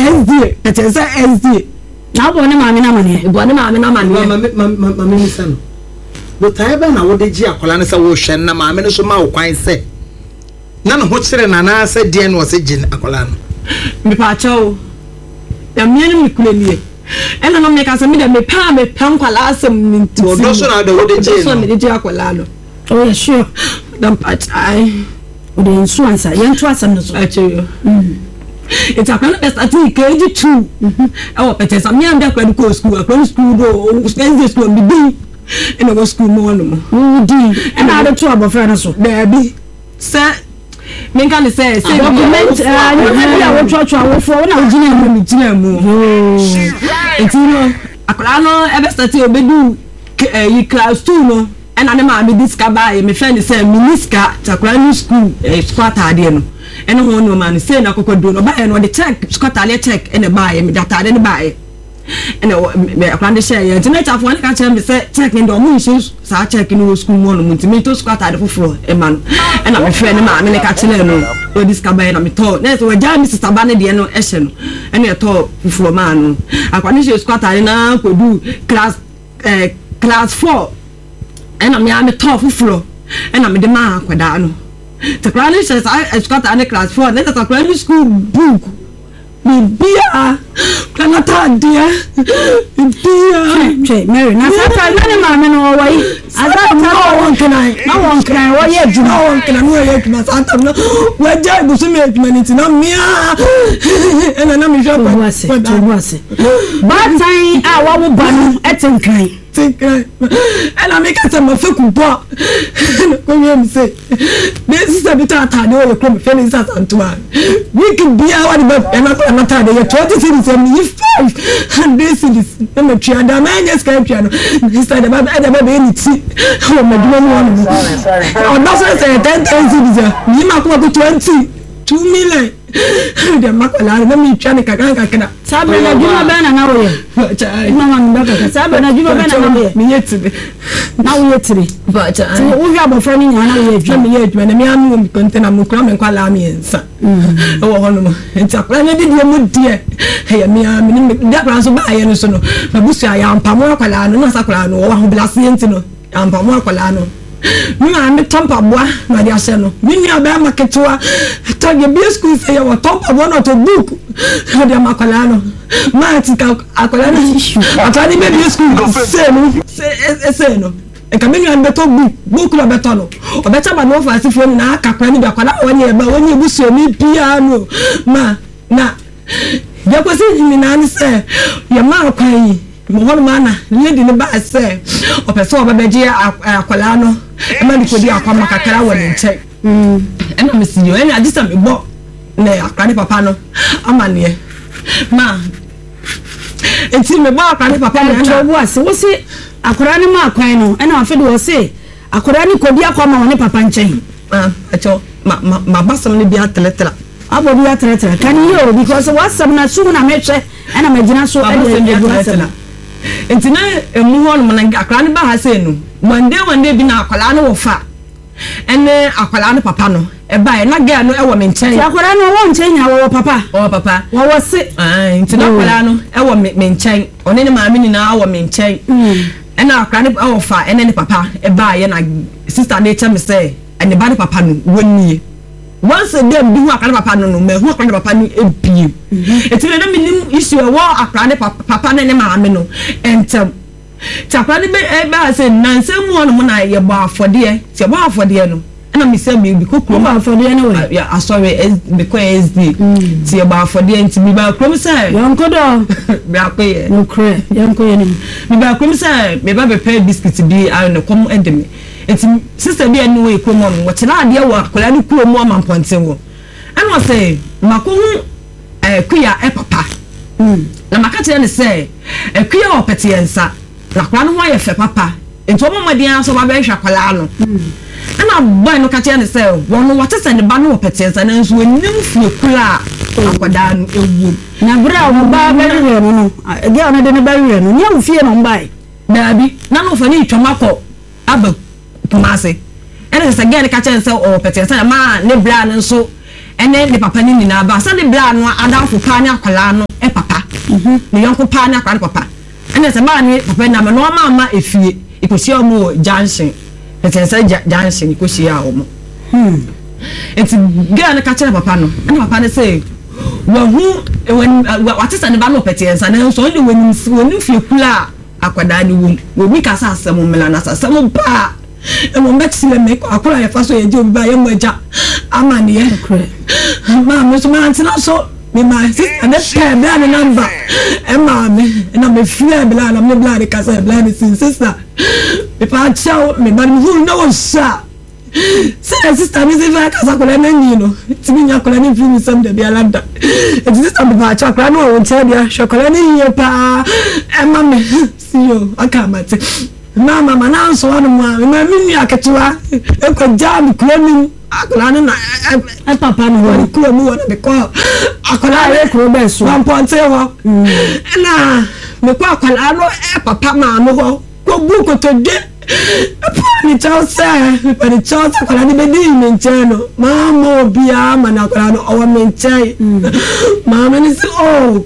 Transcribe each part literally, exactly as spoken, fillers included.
S D pete say S D na bo ne maame na mane bo ne maame na mane maame maame ni sano bo tai ba na wo de ji akola ne say wo hwe na maame no so ma wo kwan say na no ho kire na na say de no say gin akola no me pa chawo ya me ni mi kule nie ena no me ka say me de me pa me pa nkwala asem ni nti wo do so na de wo de ji so me de ji akola no oh yeah sure dan pat ai o de insurance ya nto asem no so acheyo mm it's a kind of best K G two mhm e wo pete sam ya mbia kwa ko school akwa school do school school bi bi e no go school mo no mo di e na do to abofra no so there be say me kan say say document ah you na wo cho cho wo fo na wo gina mu mi gina mu it's no akwa no e be start obedu e class two no e na ne ma me discover e me friend say miniska takwa ni school e squat ade no ene ho no man say na kokodo no ba e no de check skotale check ene ba e me data de ba e ene me akwande share ye nti na tafo ne ka chere me say check ni do mu issue sa check ni school mo no nti me to skotale foforo e man ena me friend ma me ne ka chere no o discover e na me to na so we ja me sister ba ne de no e hye no ene to foforo ma no akwande share skotale na kodu class eh class four ena me a me to foforo ena me de ma akwada no the Granny says I got any class four. Let us Granny school book. Bia, Canada, dear. Bia, Che, Mary. Now, I don't know, man, no way. I don't know one can I. No one can I. What yet? No one can I know yet. My Santa, where Jai was made humanity. No, me, and I'm a job. Was it? Was it? But I, I want to ban at some kind. And I make us a mafuku bar. Come here and say, this is a bit of time. You come finish us Antoine. We can be our and not a twenty cities and you five and this is a child. Man, just can't piano. Instead of a baby in it. Oh, my God, sorry, sorry. Oh, no, say ten thousand. You might go to twenty. Two million. The Macola, let me try to Kakaka. Sabe na juma bana na we. Mama ndaka. Sabe na juma bana na we. Me yetiri. Na we yetiri. But so we ga bofra ni nya na we yetiri. Me yetiri na me anu mi container mu kura me kwala mi ensa. Mhm. O ho no mo. Enta kwala na didi mu die. Hey me a me ni da kwala so ba ye no so no. Na busu ya ampamo kwala no na sakwala no wo ho blase enti no. Ampamo kwala no. Me ma me tampa boa na dia se no me nia ba maketwa to ye bi school say you tampa boa not to book na dia makola no ma ti ka akola na issue atani be bi school say no say say no e ka me nia be to book book lo beto no o beta ba no fa sifo na aka kwa ni bi akola woni e ba woni ebusu mi pia no ma na ya ko si mi na ni say ya ma kwa yi mo hono mana lady ne ba say o pese o babeje akola no e ma dikodi akwa makakara woni nche mm e na mesi yo e na adisa me bo na akwa ni papa no amane ma enti me bo akwa ni papa no na bo ase wo se akora ni ma akwan no e na afede wo se akora ni kodi akwa ma woni papa nchen ah acho ma ma basam ni bia teletela abo bia teletela kan yo because wasam na su na mehwe e na magina so e de teletela enti na emu ho no na akra ne ba ha se no one day one day bi na akwala no wo fa ene akwala no papa no e ba e na girl no e wo me nchen ti akwala no wo nchen nya wo papa wo papa wo wo se ah enti na akwala no e wo me nchen one ne maami ni na wo me nchen ena akwala ne wo fa ene ne papa e ba ye na sister na echa me say ene ba ne papa no woni once a day bi hu akra papa no no me hu akra papa no ebie etire na minim issue wo akra ne papa ne ne maame no entem takra ne be e ba se nansem wo no na ye ba afode ti ba afode no na me say me bi kokro ba afode ne we ya sorry because S D ti ba afode enti bi ba krom say yonko do bi akoye no kre yonko ye ni bi ba krom say me ba be pay biscuit bi a no kom edeme enti sister bi anu we krom no wo tena ade wo akola ni krom mo amponten wo ana say makohu eh kuya e papa mm na makate ne say e kuya o pete ensa na kwa no ho ye fe papa enti o mama dia so ba be hwa akola no ana boy no kate ne say wo no wote se ne ba no pete ensa na nso nim fie kula akoda no ewu na bra o ba ba re no no ge ona de ne ba re no nya fie no mbai na bi na no fa ni twamako aba Kumase ene se gane ka chen se o pete se ma ne bra ne so ene ne papa ni nyina ba sa ne bla no adamfo pa ne akwala no e papa mhm ne yonko pa ne akwala papa ene se ba ne papa na ma no ma ma efie ikosi omo junction ete se junction ikosi a omo hmm enti ga na ka kire papa no ene papa ne say wa hu when watesa ne ba no pete ensa ne so only when when fie kula akwada ni wo wo bi ka sa asem mela na sa asem pa e mo met sile me akura ya faso ye je obi ba ye mo ja amani ye ma me so ma antina so me ma sister ne pe bla ne number e ma me na me fie bla na me bla de ka sa bla ni sister me pa chao me ba ni hu no sha say sister me say ka sa kola na ni no ti mi nya kola ni fi mi sam de bia landa e sister me pa cha kola no o che bia chokola ni ye pa e ma me siyo akamate mama mana so anu ma me mi aketwa e ko jam klomi akola na e papa no wo ko mu wona be ko akola e ko be so one point ho na me ko akola no e papa ma no ho ko bu ko to de ni chausa ni chausa akola ni be di me ncheno mama obia mana akola no o me nchai mama ni so oh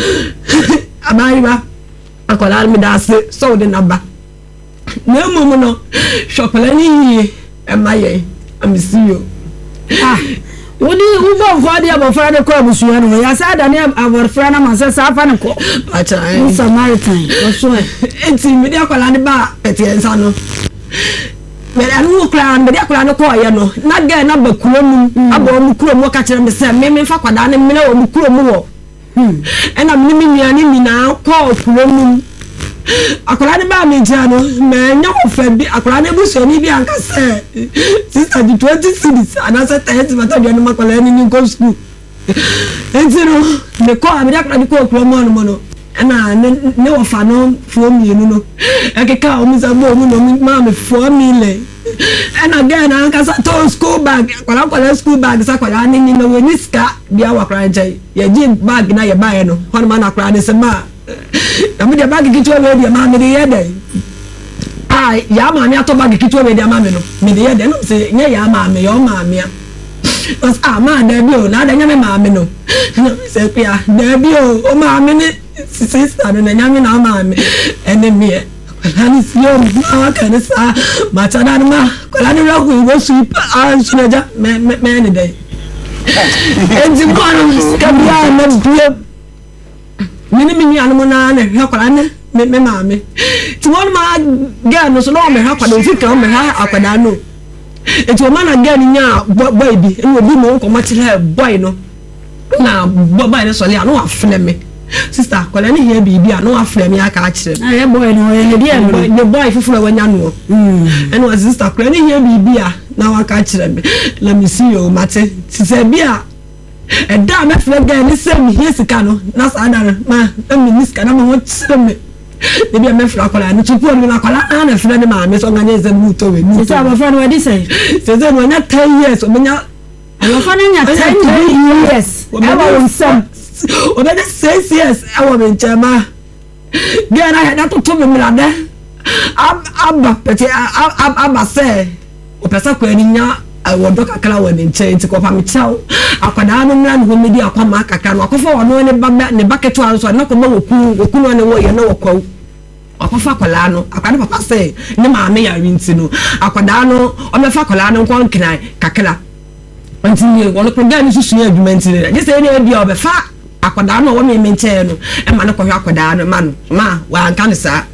abai ba akola mi da se so de naba na mumu no shopala ni e maye amisiyo ah wodi ubo ko dia bo fra de ko abusuya no ya sa da ne abor fra na man se sa fa ne ko acha ai Samaritan o so enti mi dia akola ni ba peti ensa no me anu kra me dia akola no ko ye no na ga na ba kulo mu abo mu kulo mu ka kire me se me me fa kwada ne me na o mu kulo mu wo hmm ena me mi nia ni mi na ko kulo mu akola ne ba me jano me nya ko fa bi akola ne buso ni bi anka se sister di twenty cities ana se thirty mata bi no makola ni ni go school entino ne ko abi akola ni ko ko mo no no ana ne wo fa no fo mi nu no akeka o mi za bo mu no ma me fo mi le ana ga na anka sa to school bag akola akola school bag sa akola ni ni no we ni ska bi awa kra jai ye ji bag na ye ba ye no hono ma na akola ne se ma na me de bag kitwa we de ma me de ye de ai ya ma me ato bag kitwa we de ma me no me de ye de no se nya ya ma me yo ma me as a ma de bi o na da nya me ma me no se pia de bi o o ma me ni sister no nya me na ma me ene me ani sio ma ka ne sa ma ta da ma ko la ni ro ku wo su a su na ja me me ne de enzi ko no ka bia na bia mini mini anu na na akwala ne me me ma me ti won ma ga no so no me ha kwada fika me ha akwada no eti o ma na ga ni nya boy bi enu obi mo ko ma ti le boy no na boy ne so le anu afle me sister kwala ni here bi bi anu afle me aka akire na ye boy no ye ne bi anu ne boy fufuro wanya no mm enu sister kwala ni here bi bi a na wa aka akire me let me see you mate ti se bi a e da me fle ga ni se mi here sika no na sa da ma na mi niska na ma ho tsire me e bi me fle akola ni tupu mi na akola na fle ni ma me so nganye ze mu to we ni se aba fa no we di se se ze no nya ten years o menya aba fa nya ten years e wa won sam o be six years e wa me chama bi na na to to me la de ab ab pete ab ab se o pesa ko ni nya awodo kakra wa ni nche nti ko fa me chao akwada no mra no medi akwa ma kakra no akofa wono ne ba ne bucket wa so na ko ma woku woku no ne wo ye na wokwa akofa akwala no akwada papa se ne ma me ya rinti no akwada no o me fa akwala no kon kran kakra nti ni wono program ni susu ya adwuma nti ne se ne bia o be fa akwada no wo me me nche no e ma ne ko hwa akwada no ma no ma wa anka ne sa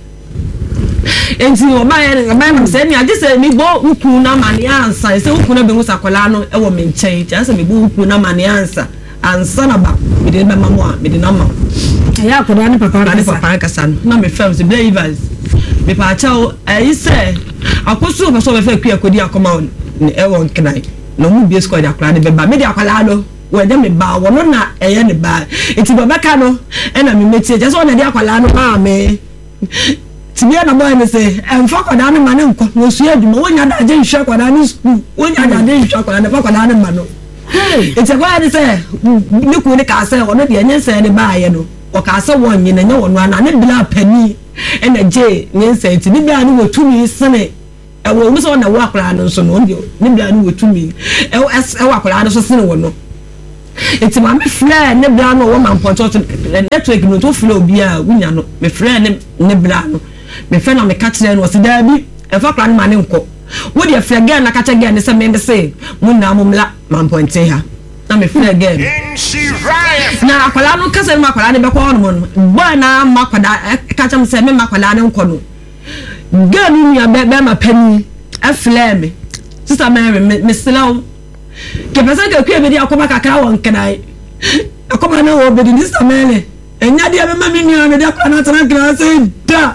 enti o ba ye ba ma se mi ade se mi bo uku na mane ansa se uku na be hu sakola no e wo me nchen ti ase mi bo uku na mane ansa ansa na ba mi de ba mamu a mi de na ma ya akoda ne papa na papa kasa no na me fam se believers me pa chao e se akoso be so be fa ku akodi akoma ne e won knai no mu bi squad akola ne be ba me de akola do we de me ba wono na e ye ne ba enti ba beka no e na me metie je so na de akola no ma me tibia na boy me say emfa kwada ne mane nko no su adwuma wonya da je nhwa kwada ne school wonya da je nhwa kwada ne fa kwada ne ma no eti kwa de say ne ku ne ka say ono de enye say ne ba ye no o ka say wonye na nya wono ana ne bla pani e na je ne say ti ne bla ne wotumi sene e wo muso na wa kwada no so no ne bla ne wotumi e e wa kwada no so sene wono eti ma me frɛ ne bra no wo man pɔtɔ network no to frɛ obi a wunya no me frɛ ne ne bra no me frɛ na me ka kyerɛ no ɔsi da bi ɛfa kra no ma ne nkɔ wo de frɛ girl na ka kyerɛ girl ne sɛ me de say mun na mo mla man pɔnte ha na me frɛ girl na akwala no kasa no akwala ne bɛkɔ hɔ no no boy na ma kwada ka kyerɛ me sɛ me ma kwala ne nkɔ no girl no nua bɛ bɛ ma pani aflɛ me sister Mary me slow ke pesa ke ku e be di akoma kakra won kanai akoma na wo be di sister Mary enya dia be ma me nua me di akoma na tana kra say da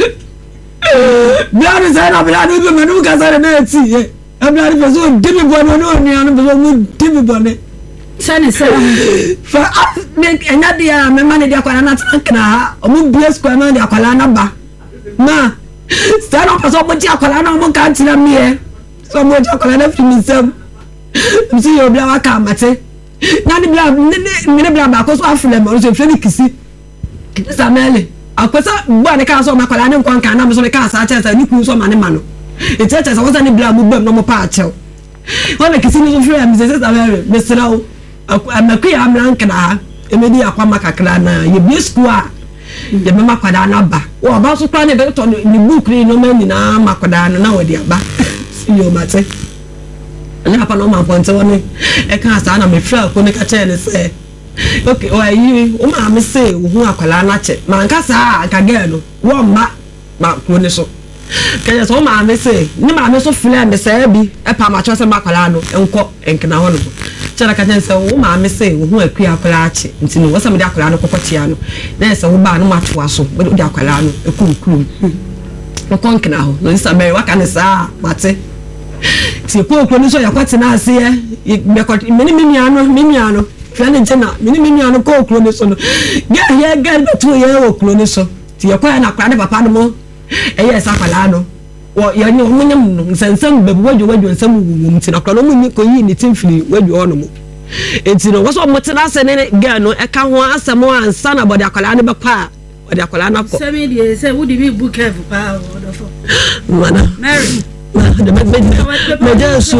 Biara say na biara be me nu ka say na eti e biara be so di me bo no no nua no be so mu di me bo ne sene se fa me enya dia me ma ne di akoma na tana kra o mu bia square na di akoma na ba ma say no paso mo di akoma na mo ka tira me e so mo di akoma na fi mi sem msi yo bla wa ka mate na ni bla ni ni bla ba ko so afle mo so fle kisi samele akwesa gba ne ka so makwala ne nkwan kan na mo so ne ka sa cha sa ni ku so ma ne ma no eche cha sa wo sa ni bla mu bam no mo pa achew wona kisi ni so fle am se samele me srawo amaku ya amran kana emedi akwa makakra na ye bi school a ye me makwada na ba wo ba so kwa ne be to ni book ni no ma nyina makwada no na wo di aba yo mate na apa no man ponte woni e kan asa na me fra ko ne ka che ne se okay o ayi o ma me se wo hu akwala na che man ka sa ka ge no wo ma ma ko ne so ka ya so ma me se ni ma me so fle me se bi e pa ma cho se ma akwala no enko enkna ho no che na ka che se wo ma me se wo hu akui akwala che nti no wo se me di akwala no kokotia no na se wo ba no ma to aso wo di akwala no e kum kum wo kon kna ho no isa me wa ka ne sa mate ti ko ko ni so ya kwati na ase e me ko meni meni ano meni ano fia ne jena meni meni ano ko ko ni so no ge ye ge betu ye wo ko ni so ti ya kwa na kwa ne papa no mo e ye sa kwala no wo ya ni mo nyam no nsensem bebu wadwo wadwo nsem wuwum ti na kwa no mo ni ko yi ni timfiri wadwo ono mo e ti no wo so mo tena se ne ge no e ka ho asemo ansa na body akwala ne bepa body akwala na ko se me die se wo di me book have pa wo do fo mana Mary de me me me je so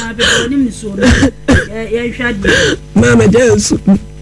ma me je so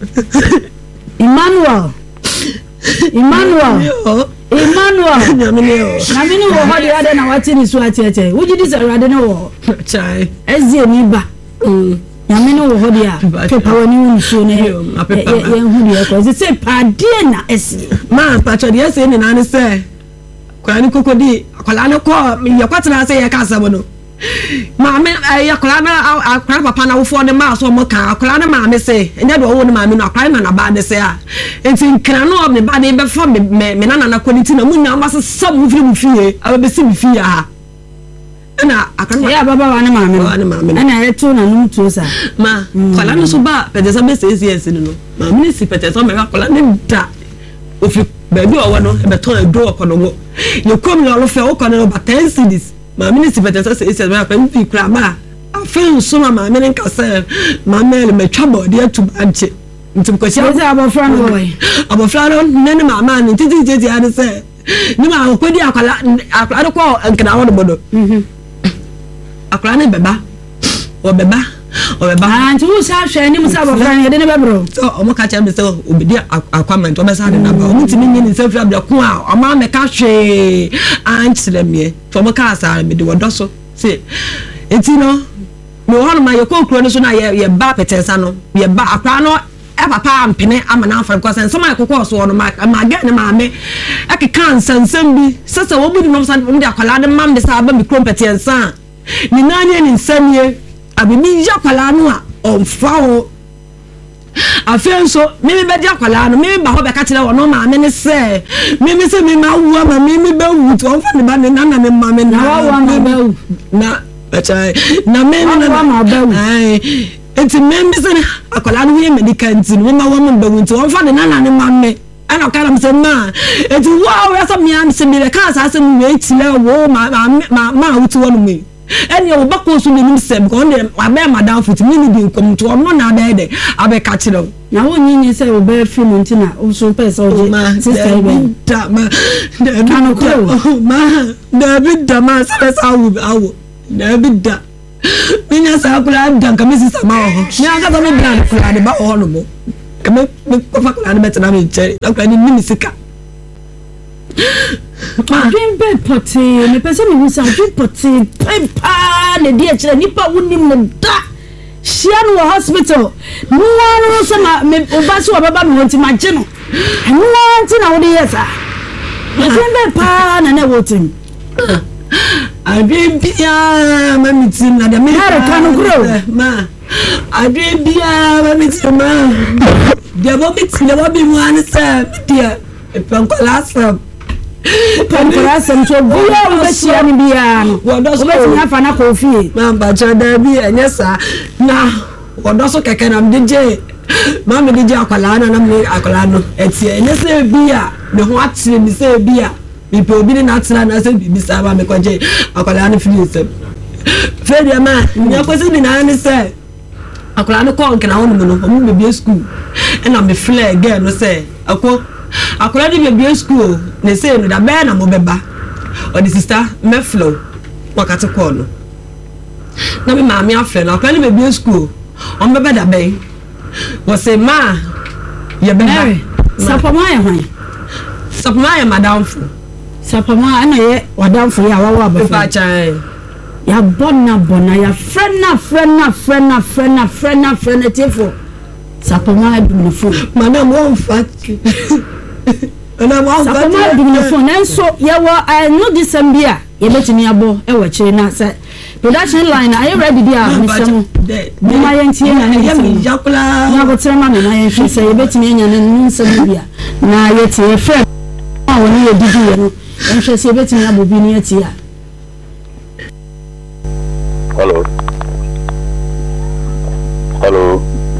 Emmanuel Emmanuel Emmanuel na mini wo ho de ade na wati ni so acheche wo ji di se rade ne wo chai ezie ni ba na mini wo ho de a pepa woni wo so ne ye hu de ko se pa die na esi ma pa cho de esi ni na ne se kwani kokodi akwala ne ko ya kwatena se ya ka asabo no ma me ya akwala na akwala papa na wo fo ne ma so mo ka akwala ne ma me se enya do wo ne ma me no akwala na ba de se a enti nkra no me ba de be fo me me na na kwaliti na munya ma se sab mu firi mu fie abe si mu fie ha na akwala ya baba wa ne ma me na eto na num to sa ma akwala no so ba pete sa be se esi no ma me si pete so me akwala ne da ofi baby o wono e beton e do okono mo ye kom na lo fe o kono ba ten cedis ma minisi better say say ma pa mpi kra ma afen so ma ma me nka say ma me le metwa body to banche ntim ko sia say abofra no boy abofra no ne ne ma ma ni titi titi ade say ni ma ko di akwala akwala ko nkna wo bodo mhm akwala ne beba o beba o beba ah nti wo sa hwe ni musa abofra ne de ne bebro so o mo ka cha me say obedi akwament o be sa de na ba o ntimi ni ni safra bla ko a o ma me ka hwe anchire me to mo ka sa me de wodo so se enti no me ho no ma ye ko kuro no so na ye ye ba petensa no ye ba akwa no e papa ampene amana afan ko sen so ma kokko so no ma ma ga ne ma me e ke kan sansam bi sasa wo budi no so mo de akwala de mam de sa ba mi kuro petensa ni nani ni nsanie abimi ya kwala no a onfa wo afen so mimi be dia kwala no mimi ba ho be ka kire wo no ma me ne se mimi se mimi awu ma mimi be wu to onfa ne ba ne na na me ma me na wa ma be wu na acha na mimi na ma be wu ai enti mimi se akwala no ye medical enti no ma wa ma be wu to onfa ne na na ne ma me ana kala mse ma enti wa wa so mi am se mi le ka sa se mi we ti le wo ma ma ma wuti wo no mi eni o bako so nim sem ko ne abe madam futi mi ni bi nkom to no na abe de abe ka kire na wo nyinyi se o be fi mu ntina o so pe so je sister ibe da ma da ma da bi da ma sa sa wu awu da bi da Minya sa kula dan ka mesi sama ho. Ni aka sa me brand kula de ba ho no mo. Ka me ko fa kula de betena me chere. Na kula ni mi sika. Ma dream be poti, me pese me husa dream poti. Pa ne dia chere nipa wonim no da. Shia no hospital. No one so ma me oba so baba me wonti ma je no. No one ti na wo de yesa. Me dream be pa na na wotim. Adebia mami tin na de me Hare kanu grow ma adebia mami tin ma de bo bit de bo bi mu an sa dia e pankola sa pankola sa so bia wo be tia ni bia no wo do so be tia fa na kofi ma ba cha da bi enye sa na wo do so keke na mdije ma me dije akwala na na me akwala no etie enye se bia me ho atire mi se bia ipo obi na atira na se bibi sa ba me kwaje akwala na fili se fe dia ma nya kwesi bi na ni se akwala no ko nke na wonu no mo be bi school e na me flare girl no se akwo akwala di be bi school ne se no da be na mo beba o di sister me flow wakati ko no na me ma me afle na akwala ni be bi school on beba da be wo se ma ye beba sapama ya hwan sapama ya madam fu sapama ana ye wadamfo ya wawa ba fa chan ya bona bona ya frena frena frena frena frena frena tifo sapama dum no phone mana mo fa ana mo fa sapama dum no phone enso ya wa no disembia ye betimi abo e wa chire na say production line are you ready dia misemo mo ma yentie na ne ya mi yakula na go tere ma me na yen hwe say ye betimi anya ne nsem bia na ye tie frem a woni ye didi ye no en hwe say betimi abobi ni atia. Hello. Hello.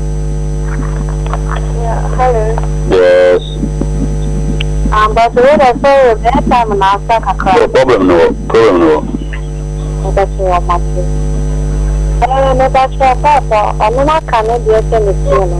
Yeah, hello. Yes. Um, but what I say that time and I start a No problem, no. Problem, no. That's what I'm asking. Eh, no, that's what I thought. I'm not going to do it in the school.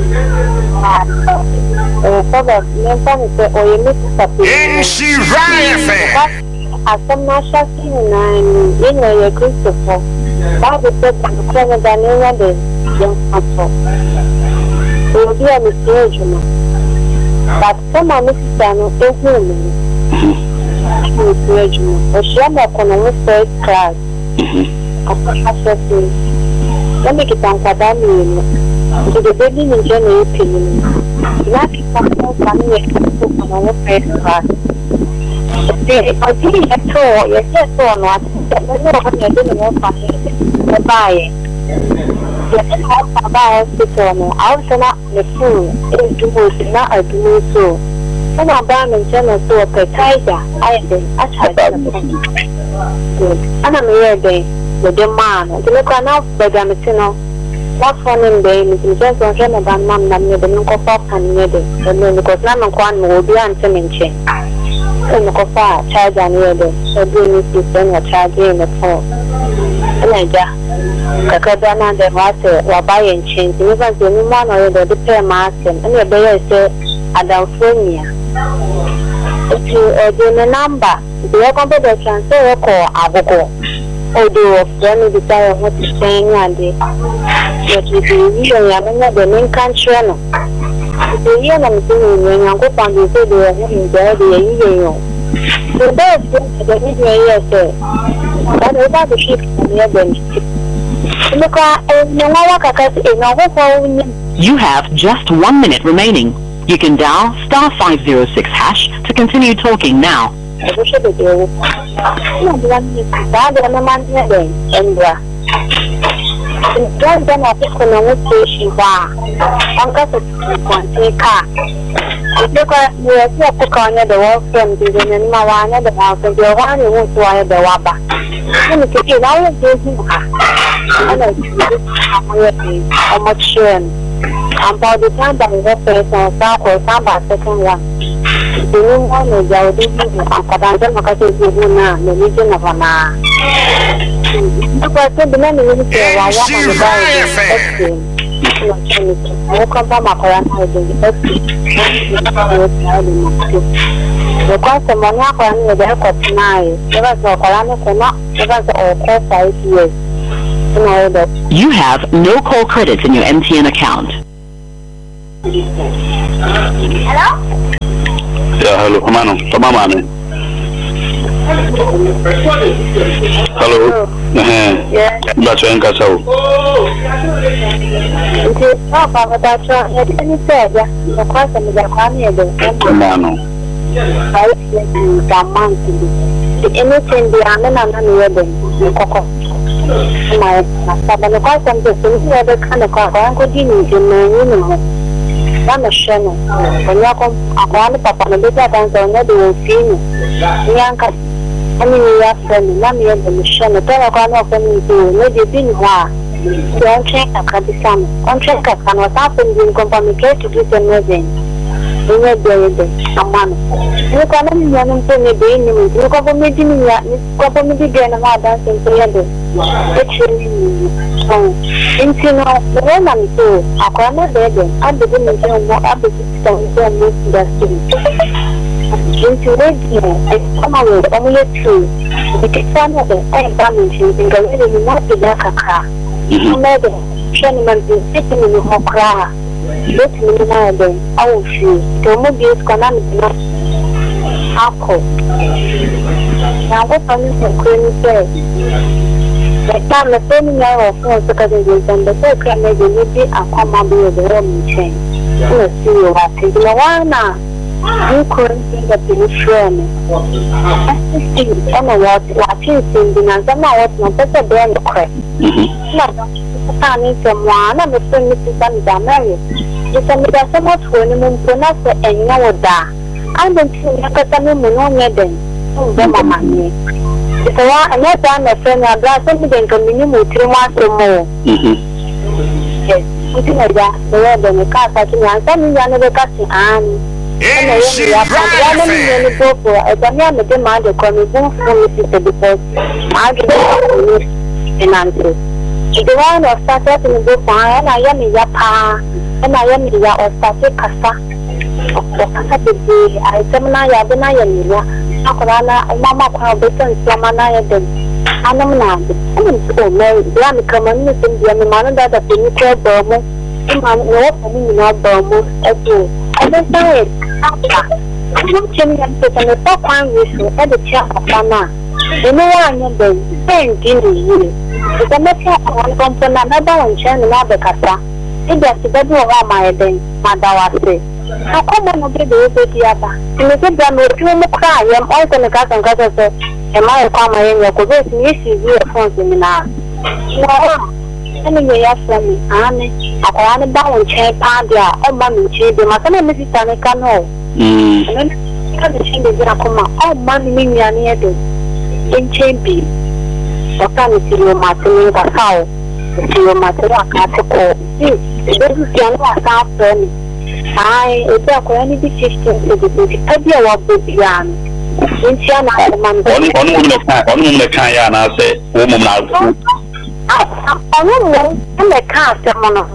Eh, so that me family say, oh, you need to stop it. In she right, Asem na shasi na ni yenye ye Christopher. Bible said that the Christ that never the young pastor. So we are mistaken. But some are mistaken. Ehu me. Mistaken. O share mo kono we first class. Asem shasi. Let me get on kadami. So the baby ni jene ye pini. Na kitambo kani ye kono we first class. I think I saw, yes, I saw not. I know what I didn't want to buy. Yes, I buy a hospital. I was not the fool. It was not a do so. When I buy and general so a tiger, I did. I tried to good. And I'm here day with the man. The look enough, but I'm a tunnel. What's funny day? You just don't get about mom and the local pop and near it. And then because none of one will be answering chain. So I got charge and here so do need to send a charge in the phone. And I just Kakadana and the water were buying change. Even the new one or the repair mask and the bear say Adalphonia. If you are doing a number, the computer transfer call Agogo. Although of them desire what is saying and the but if you hear the main country. The year I'm doing when I go on the video, I'm there, the year. The best thing the video say, but about the ship and the other. Look, I You have just one minute remaining. You can dial star five zero six hash to continue talking now. I wish I could do it. Just then I think when I was station bar, Uncle said, car. Because we are here to corner the wall from the women, my one at the house, and the one who wants to wire the wabba. Let me take it all of this. And I see how much sure. And by the time that we were facing on South or Samba, second one. The new one is our business, and Kadanja Makati Guna, the region of Ana. Because the man is here, I walk on the bar. I come from my parents. The question on your family, the airport tonight, there was no Colana, there was all four five years. You have no call credits in your M T N account. Hello? Yeah, hello, come on, come on, man. Hello? Uh-huh. Yeah. That's why I'm going to say. Oh, Papa, that's what I didn't say. The question is, I'm here. Come on. I like the amount to be. Anything the amen and the wedding, the cocoa. My husband, the question is, the other kind of car, I'm going to do it in my I'm a channel. When you come, I want to pop on a bit of answer, and they will see me. Yanka, I mean, you have friends, Mammy and the channel. Tell a gun of them to maybe been war. Don't check a cabin. On check a can what happened in communicate to this and nothing. You know, there is a man. You can only run into me being you. You go for me, Jimmy, you go for me again and I dance in together. It's really so. Into no, the woman too. I can't bed. I begin to tell more about the system that into radio, it's come away only two. The kitchen of the air damaging in the way you want to back a car. You made a gentleman be sitting in your car. Let me know then. I will see. The movie is going to be alcohol. Now, what are you going to say? The time the same year of four seconds and the second maybe maybe a common be the home chain. Let's see what I think. No one now. You couldn't see the penetration. I see on a what watching in the Nazama was not better than the crap. No, I need someone. I'm a friend, Missus Sandamary. You send me that so much when you pronounce it and you know that. I don't think you can tell me no then. Oh, the mamma. It's a one and not done a friend. I'd rather something than communion with three months or more. Yes, putting a gas, the word and the car catching and sending you another catching and. I don't go for a Damian demand to come in from Mister because I get an answer. If the one of started in the book, and I am in Yapa, and I am in Ya or started Casa. I examine Yabana Yamia, Akorana, and Mamma Crowdon, Samana, and I'm not. I'm so married. Grammy community in the man that the Pinnacle Burma, and I'm not Burma at all. I don't know it. I'm telling you that the top one is at the chair of Anna. The no one in the same guinea. It's a matter of one component, another one channel, another casa. It has to be around my day, Madawase. How come on the day with the other? In the good done with you, cry. I'm all going to cut and cut us. Am I a comma in your covet? Yes, you hear from the Minar. Anyway, yes, for me, Annie. I want to bow and chair Pandia, or Mammy Chib, my son, Missus Tanaka. And then I change the Yakoma, oh, Mammy, me, and near them. In Champi, or can you see your master, the cow? See your master, I can't call. See, this is your last after me. I, if there are any decisions to the baby, I be a walk with Yan. In China, one woman, the Kayana said, woman out. I don't know, I'm a car, someone.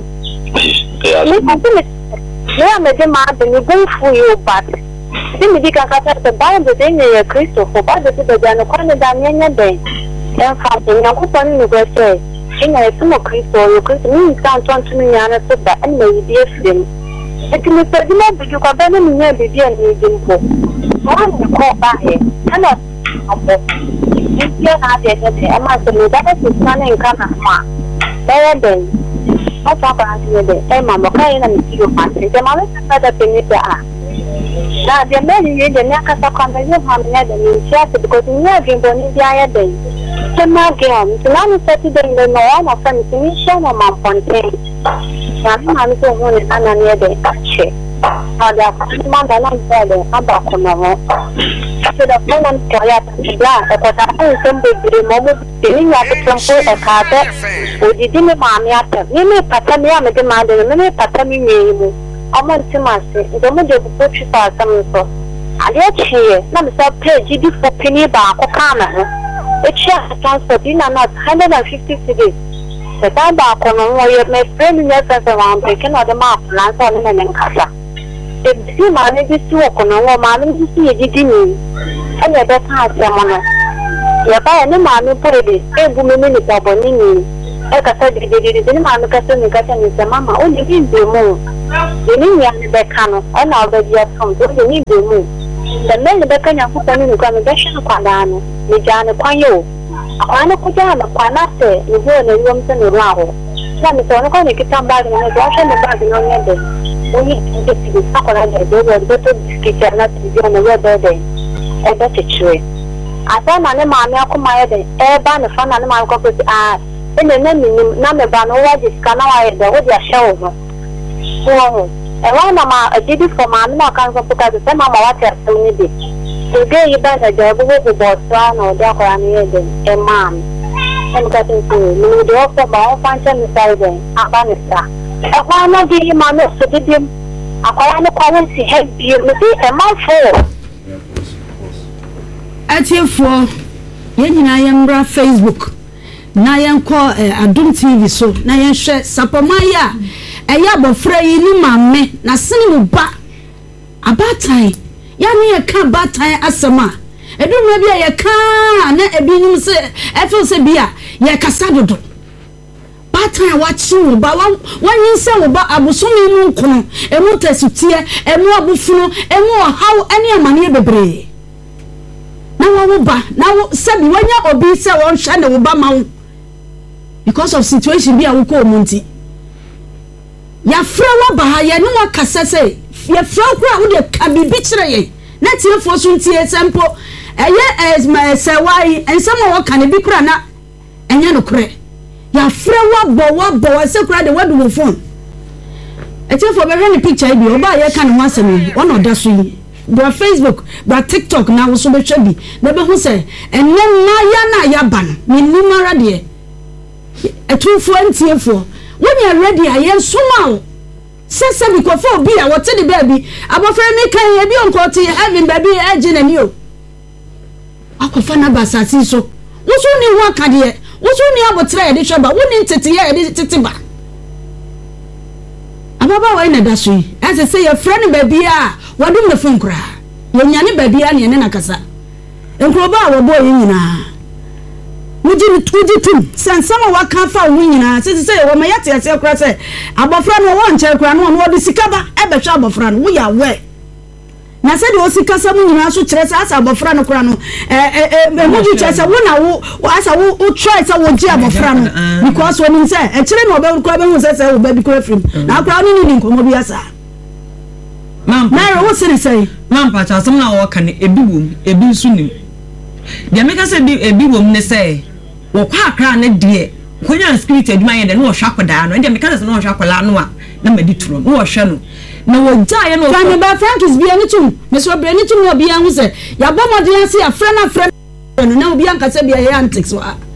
Yeah, I'm a demand and you go for you, but then we can cut the bind the day near Christopher, but the people than a corner than any day. And something I'm going to go say, in a small Christo, you could mean sound twenty million at the and maybe a film. It can be said, you can better near the dear needing for. One you call by it, and not. If you're not yet, I must admit that is running come as one. There then. I talk about the Emma Mokain and you must say, the mother better thing there are. Now, the men in the Nakasa conversation have had an initiative because in your dream on the other day. The Magian, the man is Saturday in the norm of some mission or Mount Fontaine. Now, I'm so one is an near the catch. Now, they are man that I'm better about tomorrow. So the woman quiet and black, but I know some baby moment, feeling like a trumpet or carpet, who didn't mammy after. You may patamia, I demanded a minute patami name. I want to master, the middle of the butcher for some so. I get here, not so pay G D for penny bar or camera. The chair transport in and not one hundred fifty cities. The time back on where my friend in your sense around taking out the map, land on and casa. If you manage to walk on a woman, you see a G D me. And the best has someone. You buy any man who put it, a woman in the Babonini. e ka sa de de de ma me ka so me ka sa ni se mama o ni bi mu de ni ya ni be ka no e na o be dia tom do de ni bi mu de me ni be ka nya ku ni ko me be sha kwa da no ni ja ne kwan yo akwa na ku ja na kwa na se ni bo ne yom se ni ra ho na mi so no ko ni ki tam ba ni na do sha ni ba ni no ne de o ni de ti sa ko na de do do to ki ja na ti jo no de de e be ti chwe asa na ne ma me akoma ye de e ba ne fa na ne ma ko ko a ene ne ni na me ba no wa ji ska na wa ye de o dia sha wo no so e wa na ma e di for ma na kan so puka de ma ma wa ta so ni de to ge yi ba na je bu bu bo so na o dia ko ani ye de e ma en ka tin so ni de o ko ba o fan chen sai de a ba ne sa e wa na gi ma no so di dim akwa na kwa won si he bi me di e ma fo atiefo ye nyina ye mbra Facebook na ye nko Adum T V so na ye hwe sapomaya e ya bofra yi ni mamme na sene mu ba abatan ya ne ye ka batan asema edum bia ye ka na ebinyum se efo se bia ye kasa dodo batan wa chi wo ba wanyin se wo ba abusumi mu nkono emu tasutie emu abufunu emu hawo ene amane bebre na wo ba na wo sabi wanya obi se won hwa na wo ba ma wo because of situation bi a wo ko omunti ya fra wo ba ha ye ne wo kasa se ya fra ko a wo de ka bibi kire ye na tie fo so ntie sempo eye esma se wai ensama wo ka ne bi kura na enya no kure ya fra wo bo wo bo se kura de wadu wo phone etie fo be hwe ne picture bi oba ye ka ne ho asem wo no da so yi bra Facebook bra TikTok na wo so be hwe bi na be hu se enne ma ya na ya ban ni numara de etunfo antiefo when you ready ayen soma se se bi ko fo bi a wo te de baby abofra mi kan ye bi onko te heaven baby age na ni o akofa na basasi so wo so ni ho akade wo so ni abotre ye de hweba wo ni tete ye de tete ba ababa wa ina da so yi ase se ye friend baby a wadum me fon kra ye nyane baby a ne ne nakasa enkroba a wo boy nyina muji muji tum sansama waka fa wo nyina se se wo ma yate ase kra se abofra no wo nche kra no no de sikaba e be hwa abofra no wo ya we na se de o sikasa mu nyina so kire se asa abofra no kra no eh eh muji che se wo na wo asa wo try se wo ji abofra no because when se e kire no be kra be hu se se wo ba bi kra frim na kra no ni nkomo bi asa mam na wo se ne say mam pa cha asem na wo ka ne ebi wom ebi su nim de meka se bi ebi wom ne say wo kwa akra na de konya spirit aduma ye de no hwa koda no de meka se no hwa kola no a na madi turo no hwa no na wo ja ye no kan ba Frankis bia ni tum me so bia ni tum no bia hu se ya bomode ase ya fra na fra no na obi anka se bia ye antics wa